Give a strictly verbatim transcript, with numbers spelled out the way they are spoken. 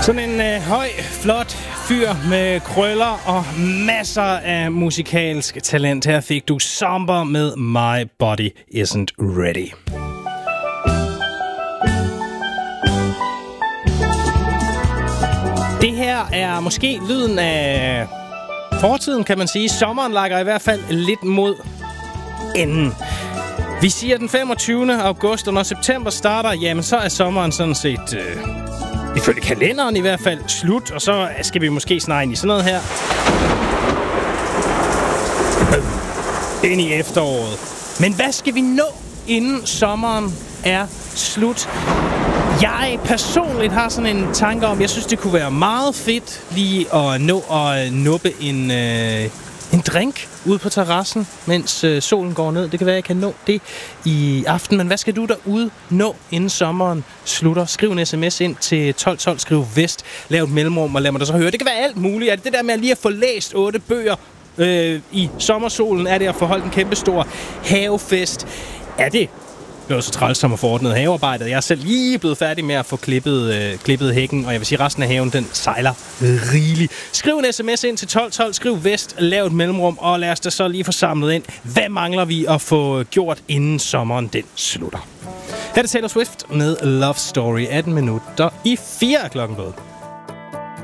Sådan en øh, høj, flot fyr med krøller og masser af musikalsk talent. Her fik du Somber med My Body Isn't Ready. Det her er måske lyden af fortiden, kan man sige. Sommeren lakker i hvert fald lidt mod enden. Vi siger den femogtyvende august, og når september starter, jamen så er sommeren sådan set, øh, ifølge kalenderen i hvert fald, slut. Og så skal vi måske snart ind i sådan noget her. Øh, ind i efteråret. Men hvad skal vi nå, inden sommeren er slut? Jeg personligt har sådan en tanke om, jeg synes, det kunne være meget fedt lige at nå at nuppe en, øh, en drink ude på terrassen, mens øh, solen går ned. Det kan være, jeg kan nå det i aften. Men hvad skal du derude nå, inden sommeren slutter? Skriv en sms ind til tolv tolv, skriv vest, lav et mellemrum og lad mig da så høre. Det kan være alt muligt. Er det det der med at lige at få læst otte bøger øh, i sommersolen? Er det at få holdt en kæmpestor havefest? Er det Det var så træls som at få ordnet havearbejdet. Jeg er selv lige blevet færdig med at få klippet, øh, klippet hækken, og jeg vil sige, at resten af haven, den sejler rigeligt. Skriv en sms ind til tolv tolv, skriv vest, lav et mellemrum, og lad os da så lige få samlet ind. Hvad mangler vi at få gjort, inden sommeren den slutter? Her er det Taylor Swift med Love Story, atten minutter i fire klokken både.